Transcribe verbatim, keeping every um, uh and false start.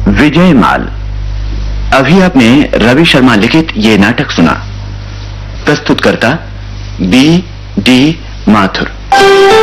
विजयमाल। अभी आपने रवि शर्मा लिखित ये नाटक सुना। प्रस्तुतकर्ता बी डी माथुर।